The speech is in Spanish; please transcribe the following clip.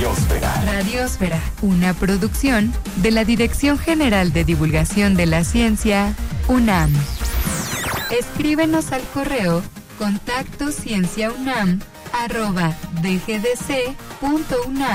Radiósfera. Radiósfera, una producción de la Dirección General de Divulgación de la Ciencia, UNAM. Escríbenos al correo contactocienciaunam@dgdc.unam